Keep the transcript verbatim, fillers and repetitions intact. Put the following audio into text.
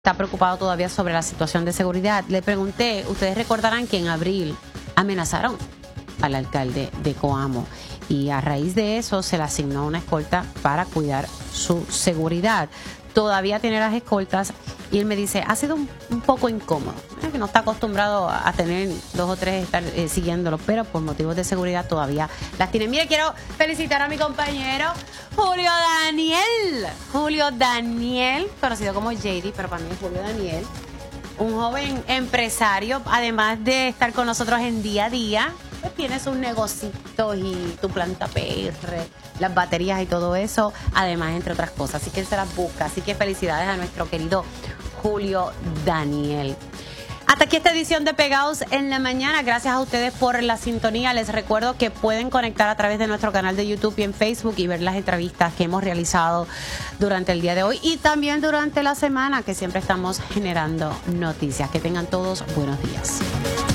Está preocupado todavía sobre la situación de seguridad. Le pregunté, ustedes recordarán que en abril amenazaron al alcalde de Coamo y a raíz de eso se le asignó una escolta para cuidar su seguridad. Todavía tiene las escoltas y él me dice, ha sido un, un poco incómodo, ¿eh? que no está acostumbrado a tener dos o tres estar eh, siguiéndolo, pero por motivos de seguridad todavía las tiene. Mire, quiero felicitar a mi compañero Julio Daniel, Julio Daniel, conocido como J D, pero para mí es Julio Daniel, un joven empresario, además de estar con nosotros en día a día, pues tiene sus negocios y tu planta P R, las baterías y todo eso, además entre otras cosas, así que él se las busca, así que felicidades a nuestro querido Julio Daniel. Hasta aquí esta edición de Pegados en la Mañana. Gracias a ustedes por la sintonía. Les recuerdo que pueden conectar a través de nuestro canal de YouTube y en Facebook y ver las entrevistas que hemos realizado durante el día de hoy y también durante la semana, que siempre estamos generando noticias. Que tengan todos buenos días.